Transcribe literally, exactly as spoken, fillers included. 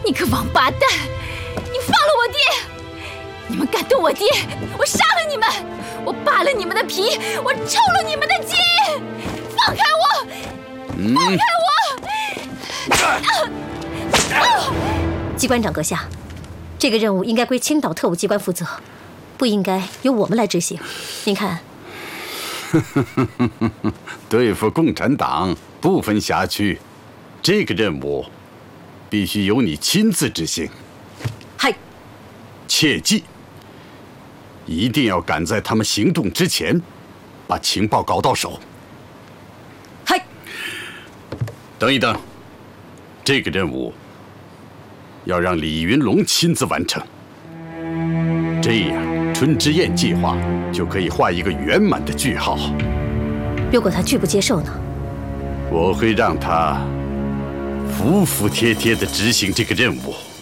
你个王八蛋！你放了我爹！你们敢动我爹，我杀了你们！我扒了你们的皮，我抽了你们的筋！放开我！放开我！ 嗯啊、机关长阁下，这个任务应该归青岛特务机关负责，不应该由我们来执行。您看， 对付共产党不分辖区，这个任务必须由你亲自执行。 嗨， 切记，一定要赶在他们行动之前，把情报搞到手。 嗨， 等一等，这个任务要让李云龙亲自完成，这样春之宴计划就可以画一个圆满的句号。 如果他拒不接受呢？ 我会让他服服帖帖地执行这个任务。